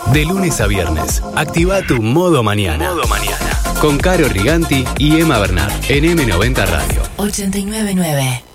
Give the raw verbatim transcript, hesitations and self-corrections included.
De lunes a viernes, activa tu modo mañana. Modo mañana. Con Caro Riganti y Emma Bernard en eme noventa Radio. ochenta y nueve punto nueve